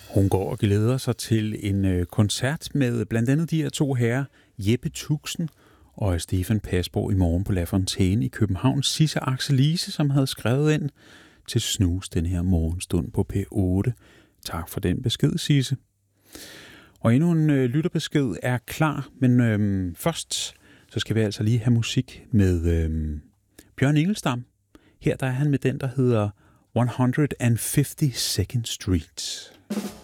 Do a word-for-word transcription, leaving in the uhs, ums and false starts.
Hun går og glæder sig til en øh, koncert med blandt andet de her to herrer, Jeppe Tuxen og Stefan Pasborg i morgen på La Fontaine i København. Sisse Axelise, som havde skrevet ind til Snus den her morgenstund på P otte. Tak for den besked, Sisse. Og endnu en øh, lytterbesked er klar, men øh, først så skal vi altså lige have musik med øh, Bjørn Ingelstam. Her der er han med den, der hedder one hundred fifty-second Street.